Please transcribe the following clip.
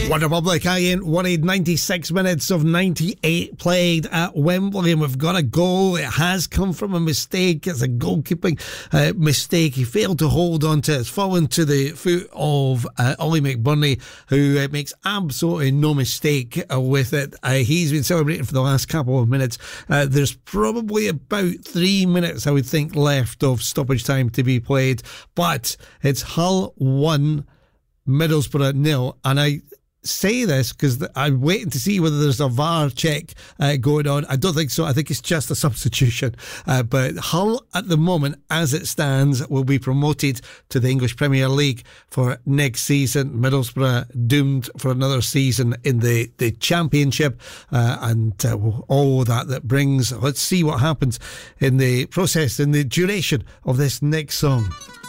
OneRepublic, Ian, 196 minutes of 98 played at Wembley, and we've got a goal. It has come from a mistake. It's a goalkeeping mistake. He failed to hold on to it. It's fallen to the foot of Ollie McBurney, who makes absolutely no mistake with it. He's been celebrating for the last couple of minutes. There's probably about 3 minutes, I would think, left of stoppage time to be played, but it's Hull 1, Middlesbrough 0, and I say this because I'm waiting to see whether there's a VAR check going on. I don't think so. I think it's just a substitution. But Hull, at the moment, as it stands, will be promoted to the English Premier League for next season. Middlesbrough doomed for another season in the Championship, and all that brings. Let's see what happens in the process, in the duration of this next song.